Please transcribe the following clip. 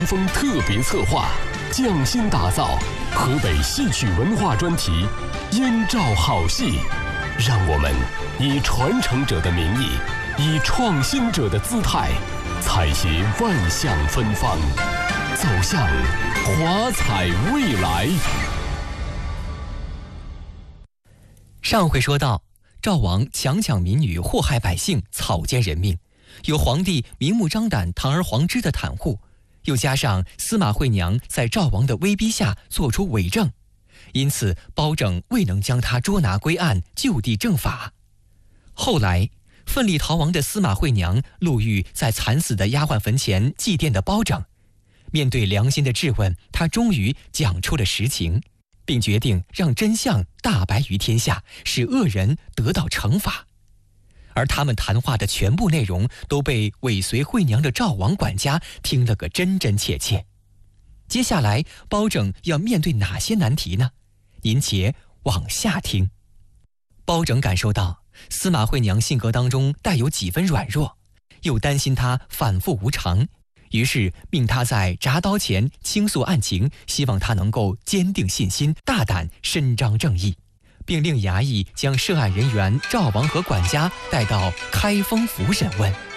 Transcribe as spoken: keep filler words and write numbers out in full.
风特别策划，匠心打造河北戏曲文化专题《燕赵好戏》，让我们以传承者的名义，以创新者的姿态，采撷万象芬芳，走向华彩未来。 上回说到，赵王强抢民女，祸害百姓，草菅人命，有皇帝明目张胆、堂而皇之的袒护，又加上司马惠娘在赵王的威逼下做出伪证，因此包拯未能将他捉拿归案，就地正法。后来奋力逃亡的司马惠娘路遇在惨死的丫鬟坟前祭奠的包拯，面对良心的质问，他终于讲出了实情，并决定让真相大白于天下，使恶人得到惩罚。而他们谈话的全部内容都被尾随惠娘的赵王管家听了个真真切切。接下来包拯要面对哪些难题呢？您且往下听。包拯感受到司马惠娘性格当中带有几分软弱，又担心她反复无常，于是命他在铡刀前倾诉案情，希望他能够坚定信心，大胆伸张正义，并令衙役将涉案人员赵王和管家带到开封府审问。